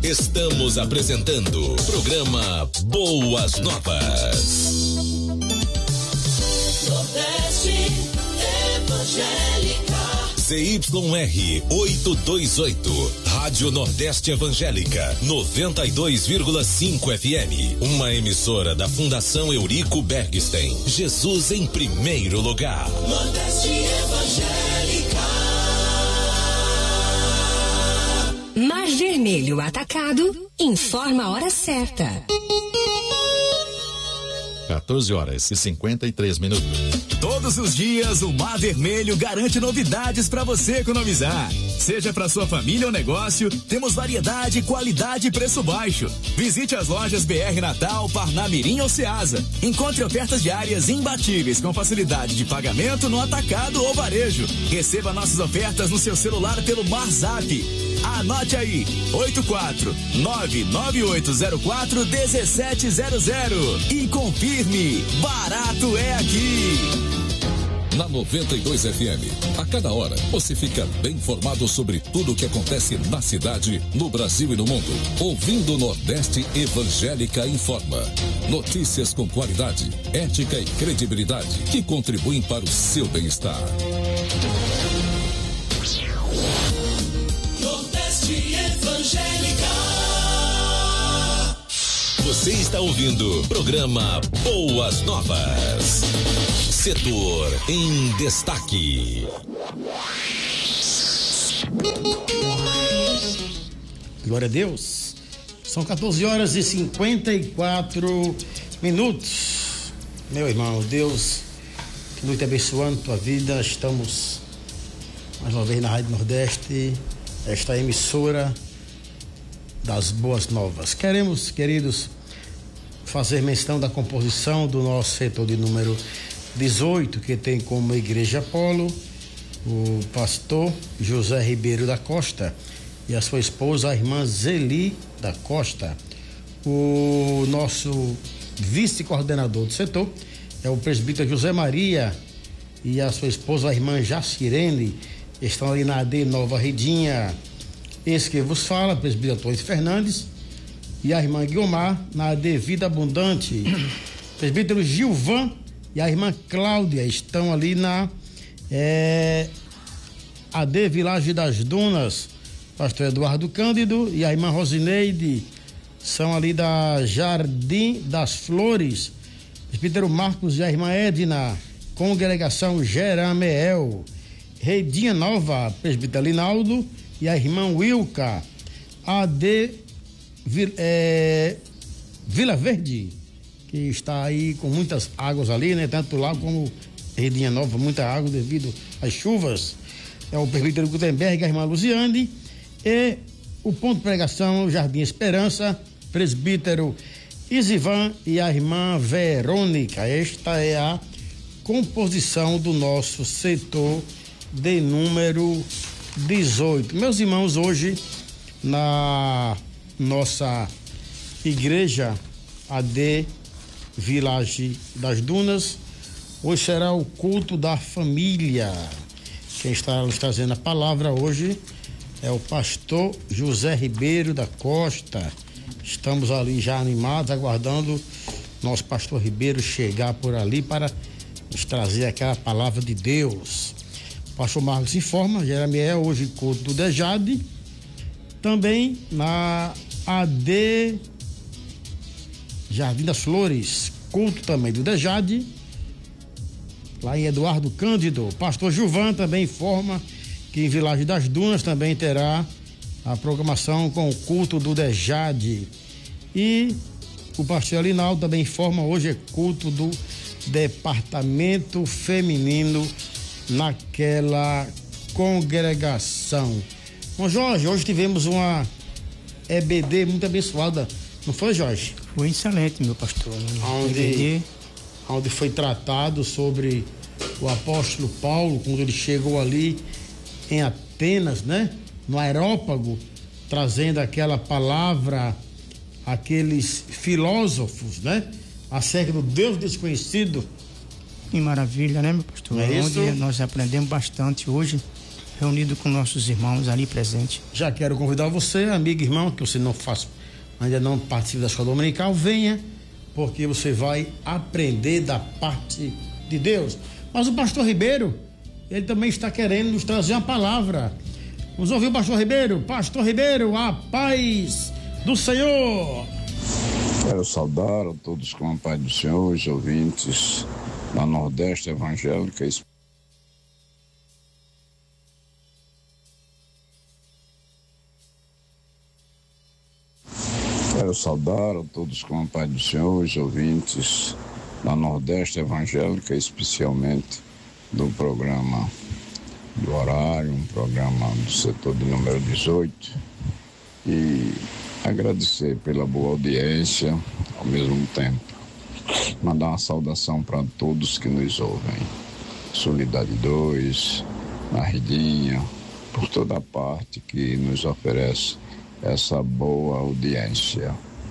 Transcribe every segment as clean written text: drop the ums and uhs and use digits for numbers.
Estamos apresentando o programa Boas Novas. Nordeste Evangélica. ZYR 828, Rádio Nordeste Evangélica, 92,5 FM. Uma emissora da Fundação Eurico Bergstein. Jesus em primeiro lugar. Nordeste Evangélica. Mar Vermelho Atacado informa a hora certa. 14h53. Todos os dias o Mar Vermelho garante novidades para você economizar. Seja para sua família ou negócio, temos variedade, qualidade e preço baixo. Visite as lojas BR Natal, Parnamirim ou Ceasa. Encontre ofertas diárias imbatíveis com facilidade de pagamento no atacado ou varejo. Receba nossas ofertas no seu celular pelo MarZap. Anote aí, 84998041700 e confirme, barato é aqui. Na 92 FM, a cada hora você fica bem informado sobre tudo o que acontece na cidade, no Brasil e no mundo. Ouvindo Nordeste Evangélica Informa. Notícias com qualidade, ética e credibilidade que contribuem para o seu bem-estar. Evangélica. Você está ouvindo o programa Boas Novas. Setor em destaque. Glória a Deus. São 14h54. Meu irmão, Deus que nos abençoando tua vida. Estamos mais uma vez na Rádio Nordeste, esta emissora das Boas Novas. Queremos, queridos, fazer menção da composição do nosso setor de número 18, que tem como Igreja Apolo o pastor José Ribeiro da Costa e a sua esposa, a irmã Zeli da Costa. O nosso vice-coordenador do setor é o presbítero José Maria e a sua esposa, a irmã Jacirene, estão ali na AD Nova Redinha. Esse que vos fala, presbítero Antônio Fernandes, e a irmã Guiomar na AD Vida Abundante. Presbítero Gilvan e a irmã Cláudia estão ali na AD Village das Dunas. Pastor Eduardo Cândido e a irmã Rosineide são ali da Jardim das Flores. Presbítero Marcos e a irmã Edna, congregação Jerameel. Redinha Nova, presbítero Linaldo e a irmã Wilka, AD Vila Verde, que está aí com muitas águas ali, né? Tanto lá como Redinha Nova, muita água devido às chuvas. É o presbítero Gutenberg, a irmã Luziane, e o ponto de pregação, Jardim Esperança, presbítero Isivan e a irmã Verônica. Esta é a composição do nosso setor de número 18. Meus irmãos, hoje na nossa igreja AD Village das Dunas, hoje será o culto da família. Quem está nos trazendo a palavra hoje é o pastor José Ribeiro da Costa. Estamos ali já animados, aguardando nosso pastor Ribeiro chegar por ali para nos trazer aquela palavra de Deus. O pastor Marcos informa, Jeremiel, hoje culto do Dejade, também na AD Jardim das Flores, culto também do Dejade, lá em Eduardo Cândido. Pastor Gilvan também informa que em Village das Dunas também terá a programação com o culto do Dejade. E o pastor Alinaldo também informa, hoje é culto do Departamento Feminino naquela congregação. Bom, Jorge, hoje tivemos uma EBD muito abençoada, não foi, Jorge? Foi excelente, meu pastor. Onde foi tratado sobre o apóstolo Paulo, quando ele chegou ali em Atenas, né? No Aerópago, trazendo aquela palavra, aqueles filósofos, né? Acerca do Deus desconhecido. Que maravilha, né, meu pastor? É isso? Onde nós aprendemos bastante hoje reunido com nossos irmãos ali presentes. Já quero convidar você, amigo e irmão, que você ainda não participa da escola dominical, venha, porque você vai aprender da parte de Deus. Mas o pastor Ribeiro, ele também está querendo nos trazer uma palavra. Vamos ouvir o pastor Ribeiro. Pastor Ribeiro, a paz do Senhor. Quero saudar a todos com a paz do Senhor, os ouvintes da Nordeste Evangélica. Quero saudar a todos com a paz do Senhor, os ouvintes da Nordeste Evangélica, especialmente do programa do horário, um programa do setor de número 18, e agradecer pela boa audiência, ao mesmo tempo mandar uma saudação para todos que nos ouvem. Solidade 2, na Ridinha, por toda parte que nos oferece essa boa audiência.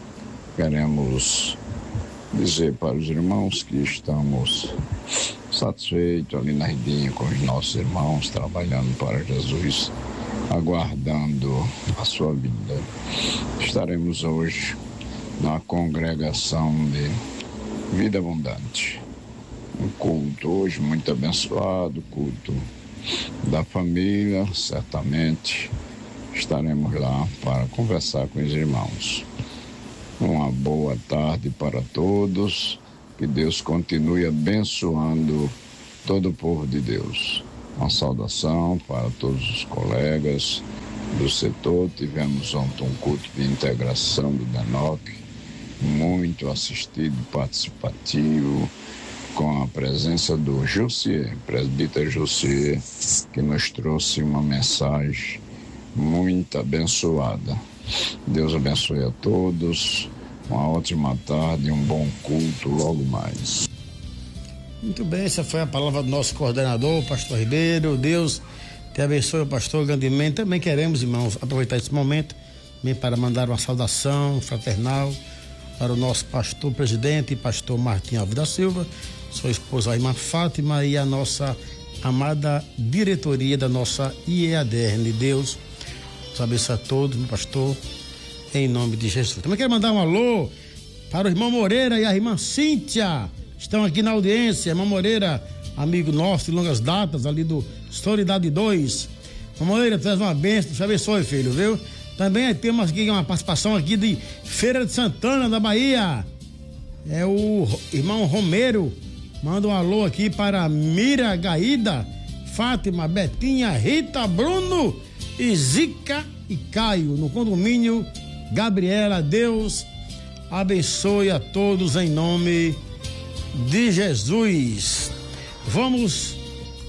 Queremos dizer para os irmãos que estamos satisfeitos ali na Ridinha com os nossos irmãos, trabalhando para Jesus, aguardando a sua vida. Estaremos hoje na congregação de Vida Abundante. Um culto hoje muito abençoado, culto da família, certamente estaremos lá para conversar com os irmãos. Uma boa tarde para todos, que Deus continue abençoando todo o povo de Deus. Uma saudação para todos os colegas do setor. Tivemos ontem um culto de integração do DENOC, muito assistido, participativo, com a presença do Jussier, presbítero Jussier, que nos trouxe uma mensagem muito abençoada. Deus abençoe a todos, uma ótima tarde, um bom culto logo mais. Muito bem, essa foi a palavra do nosso coordenador, pastor Ribeiro. Deus te abençoe, pastor, grandemente. Também queremos, irmãos, aproveitar esse momento também para mandar uma saudação fraternal para o nosso pastor presidente, pastor Martim Alves da Silva, sua esposa a irmã Fátima e a nossa amada diretoria da nossa IEADR. Deus nos abençoe a todos, meu pastor, em nome de Jesus. Também quero mandar um alô para o irmão Moreira e a irmã Cíntia, estão aqui na audiência. Irmão Moreira, amigo nosso de longas datas, ali do Solidade 2. Irmão Moreira, traz uma bênção, te abençoe, filho, viu? Também temos aqui uma participação aqui de Feira de Santana, da Bahia. É o irmão Romero, manda um alô aqui para Mira Gaída, Fátima, Betinha, Rita, Bruno e Zica e Caio, no condomínio Gabriela. Deus abençoe a todos em nome de Jesus. Vamos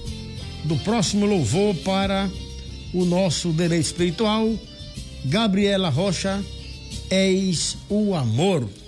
do próximo louvor para o nosso deleite espiritual. Gabriela Rocha, Eis o Amor.